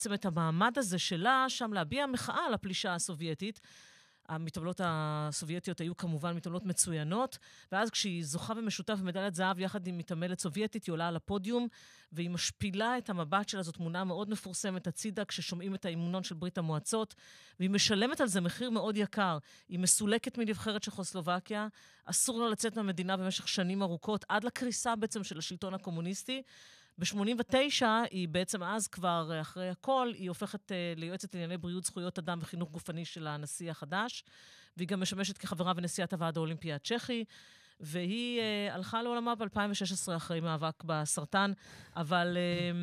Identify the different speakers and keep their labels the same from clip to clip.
Speaker 1: בעצם את המעמד הזה שלה שם להביע מחאה על הפלישה הסובייטית. המתעמלות הסובייטיות היו כמובן מתעמלות מצוינות, ואז כשהיא זוכה במשותף במדליית זהב יחד עם מתעמלת סובייטית, היא עולה על הפודיום, והיא משפילה את המבט שלה, זאת תמונה מאוד מפורסמת הצידה, כששומעים את האימונון של ברית המועצות, והיא משלמת על זה מחיר מאוד יקר. היא מסולקת מנבחרת צ'כוסלובקיה, אסור לה לצאת מהמדינה במשך שנים ארוכות, עד לקריסה בעצם של השלטון הקומוניסטי. ב-89 היא בעצם אז כבר אחרי הכל, היא הופכת ליועצת לענייני בריאות, זכויות אדם וחינוך גופני של הנשיא החדש, והיא גם משמשת כחברה ונשיאת הוועד האולימפי הצ'כי, והיא הלכה לעולמה ב-2016 אחרי מאבק בסרטן, אבל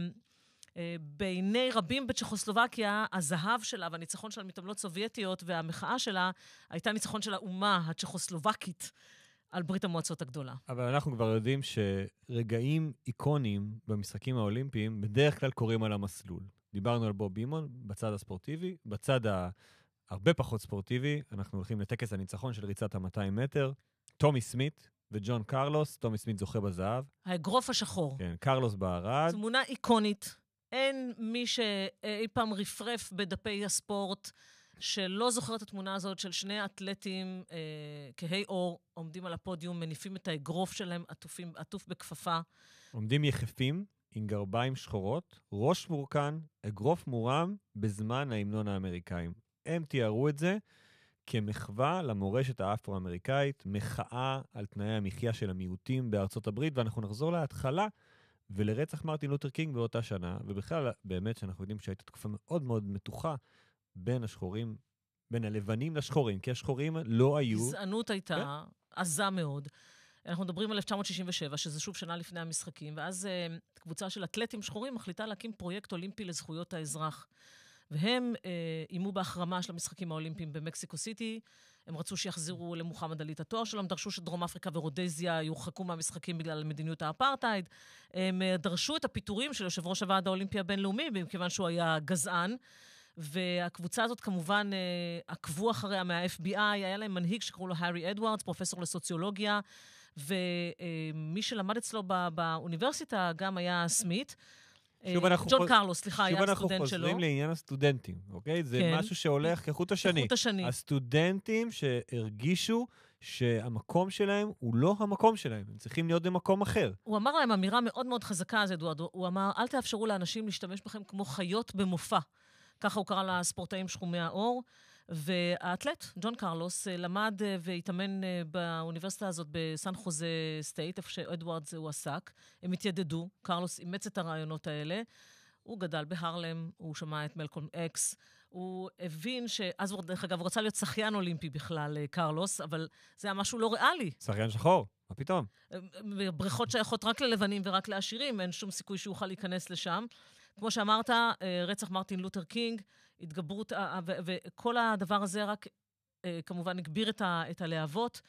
Speaker 1: בעיני רבים בצ'כוסלובקיה, הזהב שלה והניצחון של המתעמלות סובייטיות והמחאה שלה, הייתה ניצחון של האומה הצ'כוסלובקית, על ברית המועצות הגדולה.
Speaker 2: אבל אנחנו כבר יודעים שרגעים איקונים במשחקים האולימפיים בדרך כלל קורים על המסלול. דיברנו על בוב בימון בצד הספורטיבי, בצד הרבה פחות ספורטיבי, אנחנו הולכים לטקס הניצחון של ריצת ה-200 מטר, טומי סמית וג'ון קרלוס, טומי סמית זוכה בזהב.
Speaker 1: האגרוף השחור.
Speaker 2: כן, קרלוס בארד.
Speaker 1: תמונה איקונית. אין מי שאי פעם רפרף בדפי הספורט, שלא זוכר את התמונה הזאת של שני אתלטים כהי אור, עומדים על הפודיום, מניפים את האגרוף שלהם, עטוף בכפפה.
Speaker 2: עומדים יחפים עם גרביים שחורות, ראש מורכן, אגרוף מורם בזמן ההמנון האמריקאים. הם תיארו את זה כמחווה למורשת האפרו-אמריקאית, מחאה על תנאי המחיה של המיעוטים בארצות הברית, ואנחנו נחזור להתחלה ולרצח מרטין לותר קינג באותה שנה, ובכלל באמת שאנחנו יודעים שהייתה תקופה מאוד מאוד מתוחה, בין השחורים, בין הלבנים לשחורים, כי השחורים לא היו...
Speaker 1: גזענות הייתה עזה מאוד. אנחנו מדברים על 1967, שזה שוב שנה לפני המשחקים, ואז קבוצה של אתלטים שחורים מחליטה להקים פרויקט אולימפי לזכויות האזרח. והם אימו בהחרמה של המשחקים האולימפיים במקסיקו סיטי, הם רצו שיחזירו למוחמד עלי את התואר שלהם, דרשו שדרום אפריקה ורודזיה יורחקו מהמשחקים בגלל מדיניות האפרטייד, הם דרשו את הפיטורים של יושב ראש הוועד האולימפי הבינלאומי, מכיוון שהוא היה גזען, והקבוצה הזאת כמובן עקבו אחריה מה-FBI, היה להם מנהיג שקראו לו הארי אדוארדס, פרופסור לסוציולוגיה, ומי שלמד אצלו באוניברסיטה גם היה סמית, ג'ון קרלוס, סליחה, היה הסטודנט שלו.
Speaker 2: שוב אנחנו חוזרים לעניין הסטודנטים, אוקיי? זה משהו שהולך כחוט השני.
Speaker 1: כחוט השני.
Speaker 2: הסטודנטים שהרגישו שהמקום שלהם הוא לא המקום שלהם, הם צריכים להיות במקום אחר.
Speaker 1: הוא אמר להם אמירה מאוד מאוד חזקה, אז אדוארד, הוא אמר, אל תאפשרו לאנשים להשתמש בכם כמו חיות במופע. ככה הוא קרא לספורטאים שחומי האור, והאתלט, ג'ון קרלוס, למד והתאמן באוניברסיטה הזאת בסן חוזה סטייט, איפה שאדוארד הוא עסק. הם התיידדו, קרלוס אימץ את הרעיונות האלה, הוא גדל בהרלם, הוא שמע את מלקולם אקס, הוא הבין שאז הוא, דרך אגב, הוא רצה להיות שחיין אולימפי בכלל, קרלוס, אבל זה היה משהו לא ריאלי.
Speaker 2: שחיין שחור, מה פתאום?
Speaker 1: בריכות שייכות רק ללבנים ורק לעשירים, אין שום סיכוי שהוא יוכל להיכנס לשם. כמו שאמרת, רצח מרטין לותר קינג, התגברות, וכל הדבר הזה רק כמובן הגביר את הלהבות.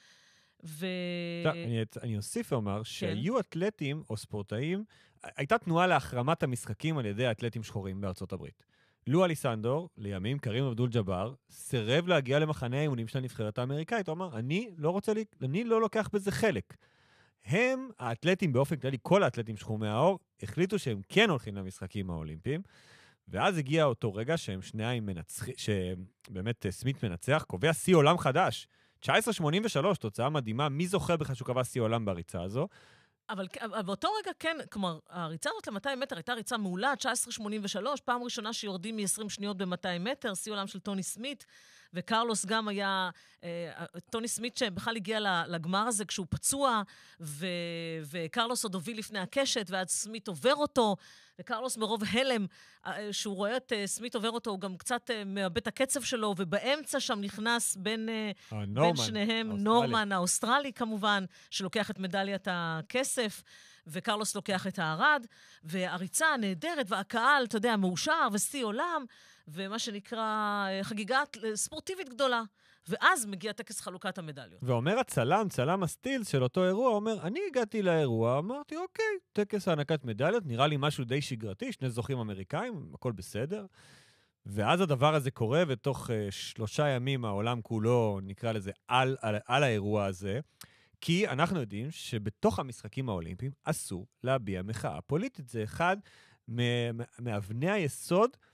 Speaker 2: אני אוסיף ואומר שהיו אתלטים או ספורטאים, הייתה תנועה להחרמת המשחקים על ידי אתלטים שחורים בארצות הברית. לו אליסנדור, לימים קרים אבדול ג'אבר, סירב להגיע למחנה האימונים של הנבחרת האמריקאית. הוא אמר, אני לא לוקח בזה חלק. הם, האתלטים באופן כללי, כל האתלטים שחומי האור, החליטו שהם כן הולכים למשחקים האולימפיים, ואז הגיע אותו רגע שהם שניים מנצחים, שבאמת סמית מנצח, קובע שיא עולם חדש. 19.83, תוצאה מדהימה, מי זוכר בכלל שהוא קבע שיא עולם בריצה הזו?
Speaker 1: אבל באותו רגע כן, כלומר, הריצה הזאת ל-200 מטר הייתה ריצה מעולה, 19.83, פעם ראשונה שיורדים מ-20 שניות ב-200 מטר, שיא עולם של טוני סמית, וקרלוס גם היה, טוני סמית שבכלל הגיע לגמר הזה כשהוא פצוע, וקרלוס עוד הוביל לפני הקשת, ואז סמית עובר אותו, וקרלוס מרוב הלם, שהוא רואה את סמית עובר אותו, הוא גם קצת מאבד את הקצב שלו, ובאמצע שם נכנס בין שניהם, נורמן האוסטרלי כמובן, שלוקח את מדליית הכסף, וקרלוס לוקח את הארד, והריצה הנהדרת, והקהל, אתה יודע, מאושר, ושיא עולם, ומה שנקרא חגיגה ספורטיבית גדולה. ואז מגיע טקס חלוקת המדליות.
Speaker 2: ואומר הצלם, צלם הסטילס של אותו אירוע, אומר, אני הגעתי לאירוע, אמרתי, אוקיי, טקס הענקת מדליות, נראה לי משהו די שגרתי, שני זוכים אמריקאים, הכל בסדר. ואז הדבר הזה קורה, ותוך 3 ימים העולם כולו, נקרא לזה, על האירוע הזה, כי אנחנו יודעים שבתוך המשחקים האולימפיים אסור להביע מחאה פוליטית. זה אחד מאבני היסוד